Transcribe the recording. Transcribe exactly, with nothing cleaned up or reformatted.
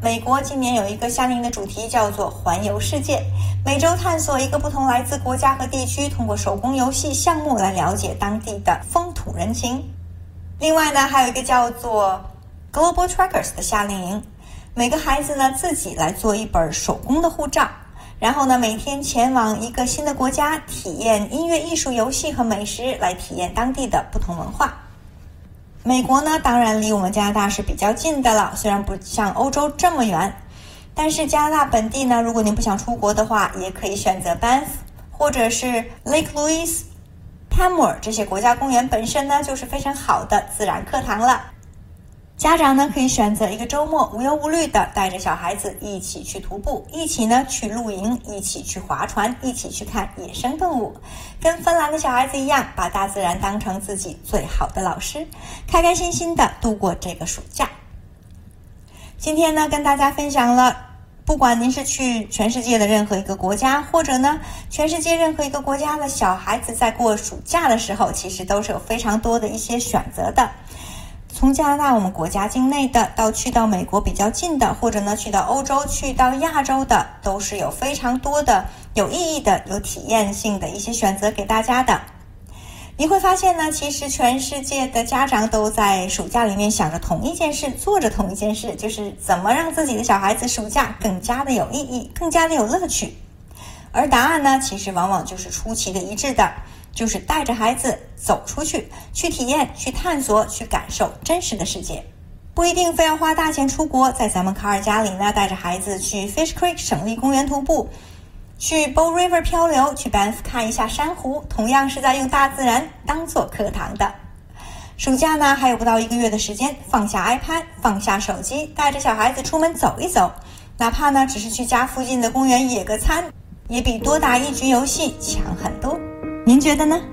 美国今年有一个夏令营的主题叫做环游世界，每周探索一个不同来自国家和地区，通过手工游戏项目来了解当地的风土人情。另外呢，还有一个叫做 Global Trackers 的夏令营，每个孩子呢自己来做一本手工的护照，然后呢每天前往一个新的国家，体验音乐、艺术、游戏和美食，来体验当地的不同文化。美国呢当然离我们加拿大是比较近的了，虽然不像欧洲这么远，但是加拿大本地呢，如果您不想出国的话，也可以选择 Banff 或者是 Lake Louise、Pamour 这些国家公园本身呢就是非常好的自然课堂了。家长呢可以选择一个周末无忧无虑的带着小孩子一起去徒步，一起呢去露营，一起去划船，一起去看野生动物，跟芬兰的小孩子一样，把大自然当成自己最好的老师，开开心心的度过这个暑假。今天呢跟大家分享了，不管您是去全世界的任何一个国家，或者呢全世界任何一个国家的小孩子在过暑假的时候，其实都是有非常多的一些选择的。从加拿大我们国家境内的，到去到美国比较近的，或者呢去到欧洲、去到亚洲的，都是有非常多的有意义的、有体验性的一些选择给大家的。你会发现呢，其实全世界的家长都在暑假里面想着同一件事，做着同一件事，就是怎么让自己的小孩子暑假更加的有意义，更加的有乐趣。而答案呢，其实往往就是出奇的一致的，就是带着孩子走出去，去体验，去探索，去感受真实的世界。不一定非要花大钱出国，在咱们卡尔加里呢，带着孩子去 Fish Creek 省立公园徒步，去 Bow River 漂流，去 Banff 看一下珊瑚，同样是在用大自然当做课堂的。暑假呢还有不到一个月的时间，放下 iPad， 放下手机，带着小孩子出门走一走，哪怕呢只是去家附近的公园野个餐，也比多打一局游戏强很多。您觉得呢？